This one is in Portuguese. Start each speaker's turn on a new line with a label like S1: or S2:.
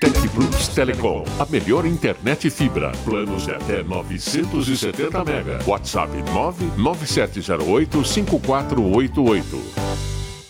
S1: TecPlus Telecom, a melhor internet fibra. Planos de até 970 MB. WhatsApp 99708-5488.